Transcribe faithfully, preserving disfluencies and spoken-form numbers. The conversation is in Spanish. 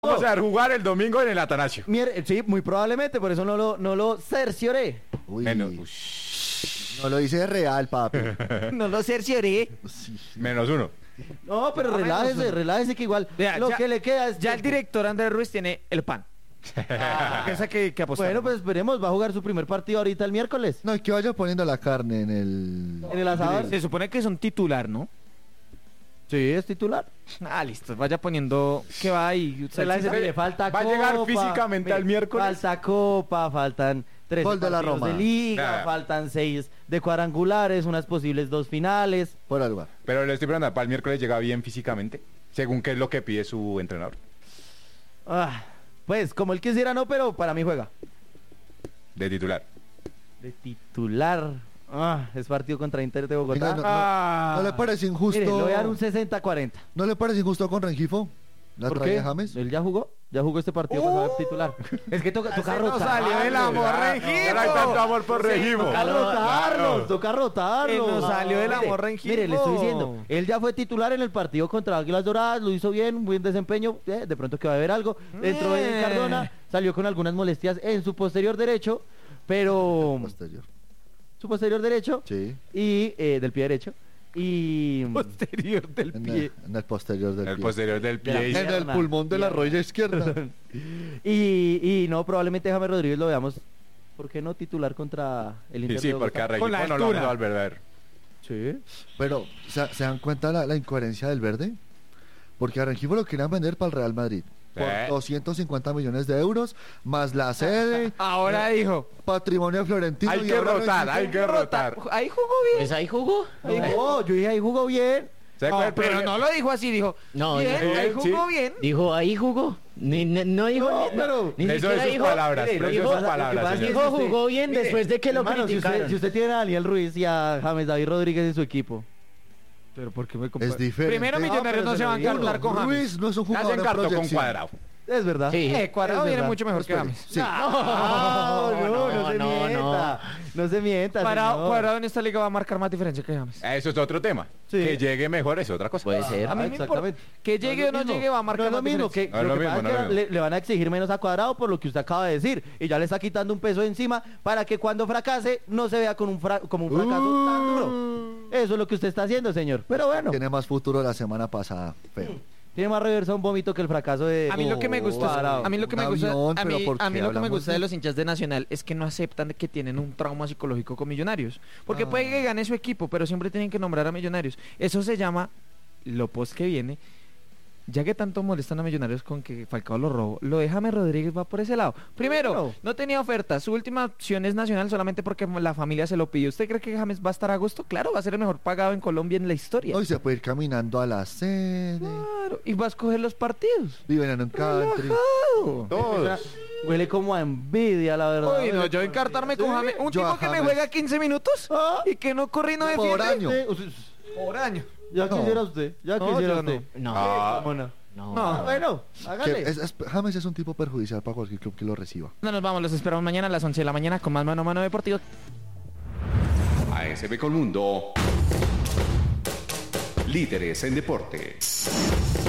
Vamos a jugar el domingo en el Atanasio. Mier- sí, muy probablemente, por eso no lo, no lo cercioré. Uy, Menos, no lo hice real, papi. No lo cercioré. Sí. menos uno. No, pero relájese, relájese que igual Vea, lo ya- que le queda es... Ya el director Andrés Ruiz tiene el pan. Piensa que, que apostar. Bueno, pues esperemos, va a jugar su primer partido ahorita el miércoles. No, y que vaya poniendo la carne en el... En el asador. Se supone que es un titular, ¿no? Sí, es titular. Ah, listo. Vaya poniendo que va ahí. Relájese, sí, mire, falta va a copa. llegar físicamente mire, al miércoles. Falta copa, faltan tres Gol de la partidos Roma. de liga, Nah. faltan seis de cuadrangulares, unas posibles dos finales. Fuera de lugar. Pero le estoy preguntando, ¿para el miércoles llega bien físicamente? Según qué es lo que pide su entrenador. Ah, pues como él quisiera no, pero para mí juega. De titular. De titular. Ah, es partido contra Inter de Bogotá. Venga, no, Ah. no- ¿no le parece injusto? Mire, le voy a dar un sesenta cuarenta. ¿No le parece injusto con Rengifo? ¿La ¿Por trae qué? James? Él ya jugó, ya jugó este partido para ser titular. Es que toca, toca se nos rotar. salió el amor, Ah, Rengifo. ya no hay tanto amor por Regimo. Toca Claro, rotarlos, claro. toca rotarlos. Que nos salió del Mire, amor, Rengifo. Mire, le estoy diciendo, él ya fue titular en el partido contra Águilas Doradas, lo hizo bien, un buen desempeño, eh, de pronto que va a haber algo. Entró en Eh. Cardona, salió con algunas molestias en su posterior derecho, pero... Posterior. Su posterior derecho Sí. y eh, del pie derecho. Y... Posterior del En pie. el, en el posterior del El pie. posterior del De la pie. y- pierna. En el pulmón de la rodilla izquierda. y, y no, probablemente James Rodríguez lo veamos, ¿por qué no titular contra el Sí, Inter sí, de porque a Bogotá? Con la Regimo no lo vamos altura. a volver a ver. Sí. Pero, ¿se, se dan cuenta la, la incoherencia del verde? Porque a Rengifo lo querían vender para el Real Madrid. Por Eh. doscientos cincuenta millones de euros, más la sede, Ahora dijo. patrimonio florentino. Hay y que ahora rotar, Rengifo- hay que rotar. Ahí jugó bien. Pues ahí jugó. Ahí jugó, yo dije ahí jugó bien. ¿Sabe cuál es No, el pero problema? no lo dijo así, dijo. No, bien, no. ahí Sí. jugó bien. Dijo, ahí jugó. Ni, ni- no dijo. No, ni- pero- ni Eso siquiera es sus dijo. palabras, mire, pero lo eso que es pasa- sus lo que palabras, pasa es que señor. Dijo, jugó bien Mire, después de que lo hermano, si usted, criticaron. si usted tiene a Daniel Ruiz y a James David Rodríguez en su equipo. Pero ¿por qué me Es diferente. Primero Millonarios pero no se se lo van a digo. encartar con James. Ruiz no es un Ya jugador se en encartó con proyección. Cuadrado. Es verdad. Sí. Eh, Cuadrado Es viene verdad. mucho mejor que James. Sí. No, no, no, no, se no, mienta. No, se mienta. Cuadrado, señor. Cuadrado en esta liga va a marcar más diferencia que James. Eso es otro tema. Sí. Que llegue mejor es otra cosa. Puede ser. A mí Ah, me importa. exactamente. Que llegue es o no lo mismo. llegue va a marcar No es lo más mismo, que, diferencia. No es lo lo que mismo, pasa no es es que lo mismo. le, le van a exigir menos a Cuadrado por lo que usted acaba de decir y ya le está quitando un peso de encima para que cuando fracase no se vea con un fra- como un fracaso tan duro. Eso es lo que usted está haciendo, señor. Pero bueno, Tiene más futuro la semana pasada. Feo. tiene más reversa un vómito que el fracaso de A mí lo que me gusta, Cuadrado. a mí lo que me Un gusta, avión, a pero mí, ¿por a mí qué lo que me hablamos gusta de- de los hinchas de Nacional es que no aceptan que tienen un trauma psicológico con Millonarios, porque puede que gane su equipo, pero siempre tienen que nombrar a Millonarios. Eso se llama lo post que viene. Ya que tanto molestan a Millonarios con que Falcao lo robó, lo de James Rodríguez va por ese lado. Primero, Claro. no tenía oferta. Su última opción es Nacional solamente porque la familia se lo pidió. ¿Usted cree que James va a estar a gusto? Claro, va a ser el mejor pagado en Colombia en la historia. Hoy se puede ir caminando a la sede. Claro, y va a escoger los partidos. Viven en un country. Relajado. Todos. Huele como a envidia, la verdad. Uy, no, yo encartarme con James. Un Yo tipo a que me James. juega quince minutos Ah. y que no corre y no Por defiende. año. Eh, usted- Por año. Ya No. quisiera usted, ya No, quisiera yo usted. No. Ah. ¿Cómo no? No. No. Bueno, Que hágale. es- es- James es un tipo perjudicial para cualquier club que lo reciba. No nos vamos, los esperamos mañana a las once de la mañana con más mano a mano deportivo. A S B Colmundo. Líderes en deportes.